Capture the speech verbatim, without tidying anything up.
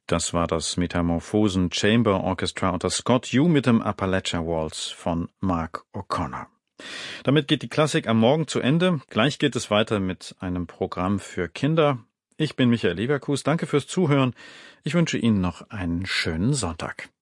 Das war das Metamorphosen Chamber Orchestra unter Scott Yoo mit dem Appalachia Waltz von Mark O'Connor. Damit geht die Klassik am Morgen zu Ende. Gleich geht es weiter mit einem Programm für Kinder. Ich bin Michael Leverkus. Danke fürs Zuhören. Ich wünsche Ihnen noch einen schönen Sonntag.